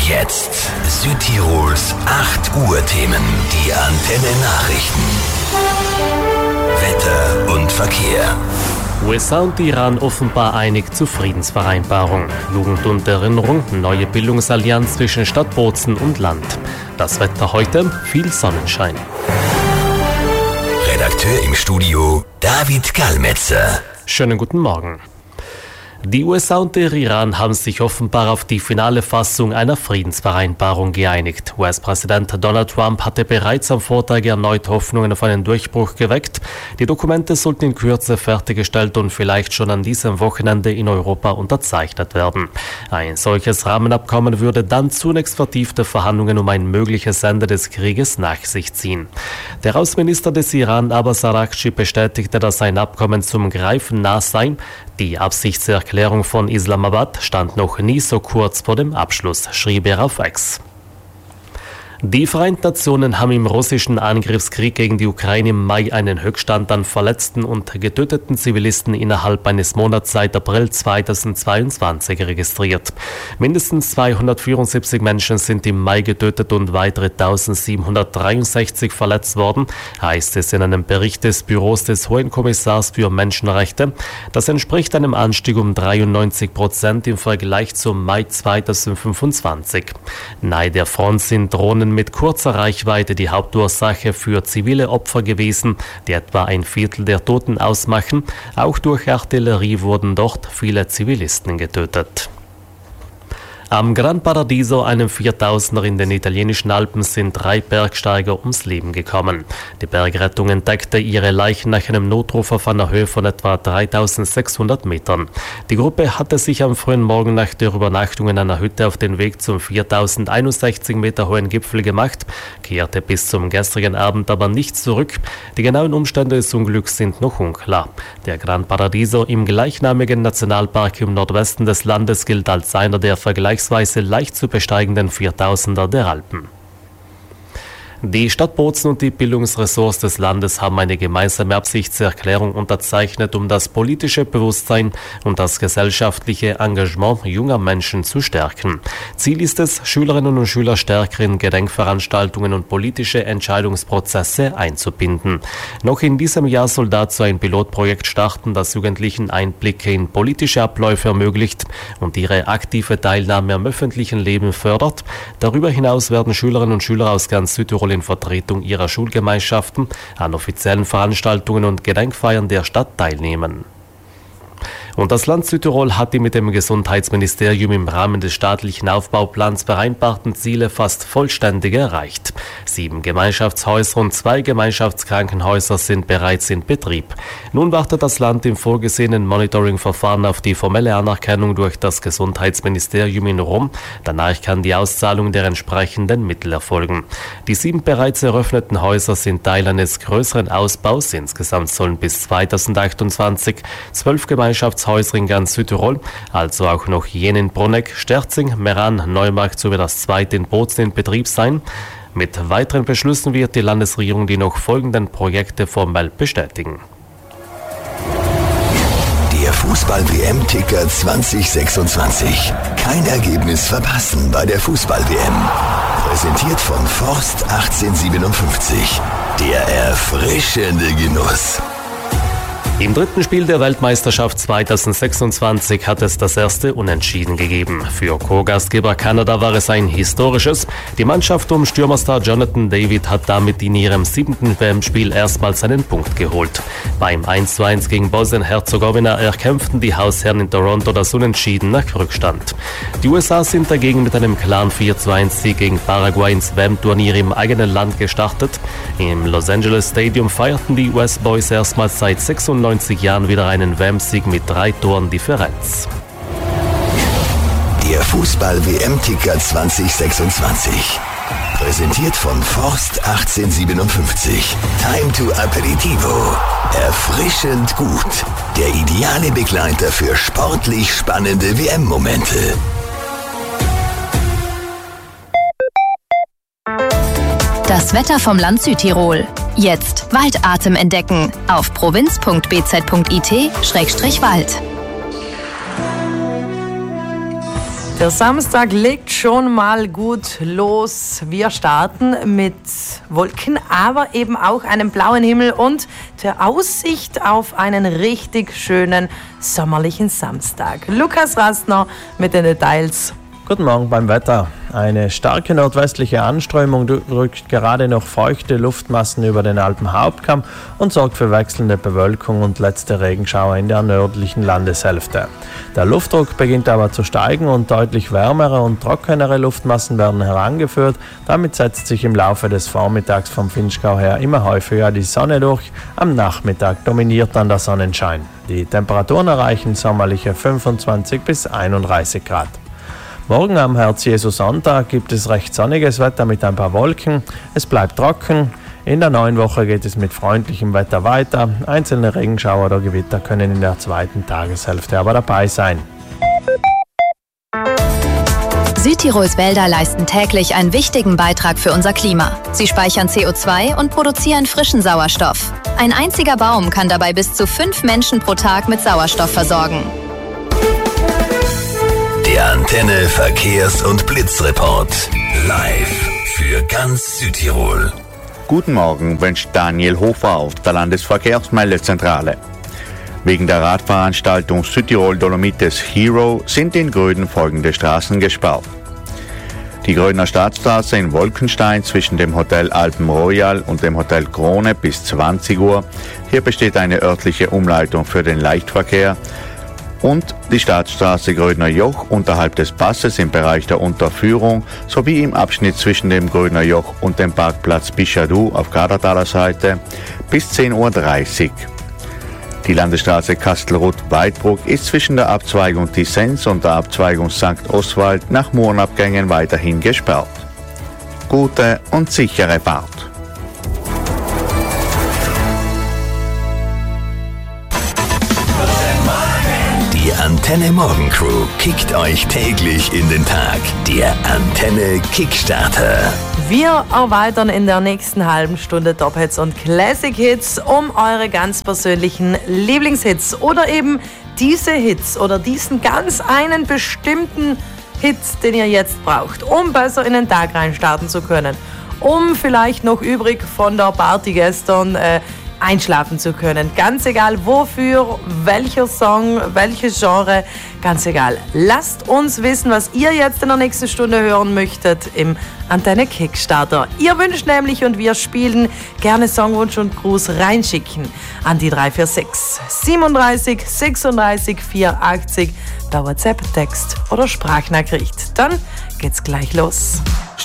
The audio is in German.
Jetzt Südtirols 8 Uhr Themen, die Antenne Nachrichten. Wetter und Verkehr. USA und Iran offenbar einig zur Friedensvereinbarung. Jugend und Erinnerung, neue Bildungsallianz zwischen Stadt Bozen und Land. Das Wetter heute, viel Sonnenschein. Redakteur im Studio, David Gallmetzer. Schönen guten Morgen. Die USA und der Iran haben sich offenbar auf die finale Fassung einer Friedensvereinbarung geeinigt. US-Präsident Donald Trump hatte bereits am Vortag erneut Hoffnungen auf einen Durchbruch geweckt. Die Dokumente sollten in Kürze fertiggestellt und vielleicht schon an diesem Wochenende in Europa unterzeichnet werden. Ein solches Rahmenabkommen würde dann zunächst vertiefte Verhandlungen um ein mögliches Ende des Krieges nach sich ziehen. Der Außenminister des Iran, Abbas Araghchi, bestätigte, dass ein Abkommen zum Greifen nah sei. Die Absichtserklärung von Islamabad stand noch nie so kurz vor dem Abschluss, schrieb er auf X. Die Vereinten Nationen haben im russischen Angriffskrieg gegen die Ukraine im Mai einen Höchststand an verletzten und getöteten Zivilisten innerhalb eines Monats seit April 2022 registriert. Mindestens 274 Menschen sind im Mai getötet und weitere 1763 verletzt worden, heißt es in einem Bericht des Büros des Hohen Kommissars für Menschenrechte. Das entspricht einem Anstieg um 93% im Vergleich zum Mai 2025. Nahe der Front sind Drohnen mit kurzer Reichweite die Hauptursache für zivile Opfer gewesen, die etwa ein Viertel der Toten ausmachen. Auch durch Artillerie wurden dort viele Zivilisten getötet. Am Gran Paradiso, einem 4000er in den italienischen Alpen, sind 3 Bergsteiger ums Leben gekommen. Die Bergrettung entdeckte ihre Leichen nach einem Notruf auf einer Höhe von etwa 3600 Metern. Die Gruppe hatte sich am frühen Morgen nach der Übernachtung in einer Hütte auf den Weg zum 4061 Meter hohen Gipfel gemacht, kehrte bis zum gestrigen Abend aber nicht zurück. Die genauen Umstände des Unglücks sind noch unklar. Der Gran Paradiso im gleichnamigen Nationalpark im Nordwesten des Landes gilt als einer der vergleichsweise leicht zu besteigenden 4000er der Alpen. Die Stadt Bozen und die Bildungsressorts des Landes haben eine gemeinsame Absichtserklärung unterzeichnet, um das politische Bewusstsein und das gesellschaftliche Engagement junger Menschen zu stärken. Ziel ist es, Schülerinnen und Schüler stärker in Gedenkveranstaltungen und politische Entscheidungsprozesse einzubinden. Noch in diesem Jahr soll dazu ein Pilotprojekt starten, das Jugendlichen Einblicke in politische Abläufe ermöglicht und ihre aktive Teilnahme am öffentlichen Leben fördert. Darüber hinaus werden Schülerinnen und Schüler aus ganz Südtirol in Vertretung ihrer Schulgemeinschaften an offiziellen Veranstaltungen und Gedenkfeiern der Stadt teilnehmen. Und das Land Südtirol hat die mit dem Gesundheitsministerium im Rahmen des staatlichen Aufbauplans vereinbarten Ziele fast vollständig erreicht. 7 Gemeinschaftshäuser und 2 Gemeinschaftskrankenhäuser sind bereits in Betrieb. Nun wartet das Land im vorgesehenen Monitoring-Verfahren auf die formelle Anerkennung durch das Gesundheitsministerium in Rom. Danach kann die Auszahlung der entsprechenden Mittel erfolgen. Die 7 bereits eröffneten Häuser sind Teil eines größeren Ausbaus. Insgesamt sollen bis 2028 12 Gemeinschaftshäuser in ganz Südtirol, also auch noch jene in Bruneck, Sterzing, Meran, Neumarkt sowie das zweite in Bozen in Betrieb sein. Mit weiteren Beschlüssen wird die Landesregierung die noch folgenden Projekte formell bestätigen. Der Fußball-WM-Ticker 2026. Kein Ergebnis verpassen bei der Fußball-WM. Präsentiert von Forst 1857. Der erfrischende Genuss. Im dritten Spiel der Weltmeisterschaft 2026 hat es das erste Unentschieden gegeben. Für Co-Gastgeber Kanada war es ein historisches. Die Mannschaft um Stürmerstar Jonathan David hat damit in ihrem 7. WM-Spiel erstmals einen Punkt geholt. Beim 1:1 gegen Bosnien-Herzegowina erkämpften die Hausherren in Toronto das Unentschieden nach Rückstand. Die USA sind dagegen mit einem klaren 4:1-Sieg gegen Paraguay ins WM-Turnier im eigenen Land gestartet. Im Los Angeles Stadium feierten die US-Boys erstmals seit 96 Jahren wieder einen WM-Sieg mit 3 Toren Differenz. Der Fußball-WM-Ticker 2026. Präsentiert von Forst 1857. Time to Aperitivo. Erfrischend gut. Der ideale Begleiter für sportlich spannende WM-Momente. Das Wetter vom Land Südtirol. Jetzt Waldatem entdecken auf provinz.bz.it/wald. Der Samstag legt schon mal gut los. Wir starten mit Wolken, aber eben auch einem blauen Himmel und der Aussicht auf einen richtig schönen sommerlichen Samstag. Lukas Rastner mit den Details. Guten Morgen beim Wetter. Eine starke nordwestliche Anströmung drückt gerade noch feuchte Luftmassen über den Alpenhauptkamm und sorgt für wechselnde Bewölkung und letzte Regenschauer in der nördlichen Landeshälfte. Der Luftdruck beginnt aber zu steigen und deutlich wärmere und trockenere Luftmassen werden herangeführt. Damit setzt sich im Laufe des Vormittags vom Vinschgau her immer häufiger die Sonne durch. Am Nachmittag dominiert dann der Sonnenschein. Die Temperaturen erreichen sommerliche 25 bis 31 Grad. Morgen am Herz-Jesu-Sonntag gibt es recht sonniges Wetter mit ein paar Wolken. Es bleibt trocken. In der neuen Woche geht es mit freundlichem Wetter weiter. Einzelne Regenschauer oder Gewitter können in der zweiten Tageshälfte aber dabei sein. Südtirols Wälder leisten täglich einen wichtigen Beitrag für unser Klima. Sie speichern CO2 und produzieren frischen Sauerstoff. Ein einziger Baum kann dabei bis zu 5 Menschen pro Tag mit Sauerstoff versorgen. Der Antenne Verkehrs- und Blitzreport. Live für ganz Südtirol. Guten Morgen, wünscht Daniel Hofer auf der Landesverkehrsmeldezentrale. Wegen der Radveranstaltung Südtirol Dolomites Hero sind in Gröden folgende Straßen gesperrt. Die Grödner Stadtstraße in Wolkenstein zwischen dem Hotel Alpen Royal und dem Hotel Krone bis 20 Uhr. Hier besteht eine örtliche Umleitung für den Leichtverkehr. Und die Stadtstraße Grödner Joch unterhalb des Passes im Bereich der Unterführung sowie im Abschnitt zwischen dem Grödner Joch und dem Parkplatz Bischadu auf Kadertaler Seite bis 10.30 Uhr. Die Landesstraße Kastelruth-Weidbruck ist zwischen der Abzweigung Tissens und der Abzweigung St. Oswald nach Murenabgängen weiterhin gesperrt. Gute und sichere Fahrt. Die Antenne Morgen Crew kickt euch täglich in den Tag. Der Antenne Kickstarter. Wir erweitern in der nächsten halben Stunde Top-Hits und Classic-Hits um eure ganz persönlichen Lieblingshits oder eben diese Hits oder diesen ganz einen bestimmten Hit, den ihr jetzt braucht, um besser in den Tag reinstarten zu können, um vielleicht noch übrig von der Party gestern einschlafen zu können. Ganz egal wofür, welcher Song, welches Genre, ganz egal. Lasst uns wissen, was ihr jetzt in der nächsten Stunde hören möchtet im Antenne Kickstarter. Ihr wünscht nämlich und wir spielen gerne Songwunsch und Gruß reinschicken an die 346 37 36 480 per WhatsApp, Text oder Sprachnachricht. Dann geht's gleich los.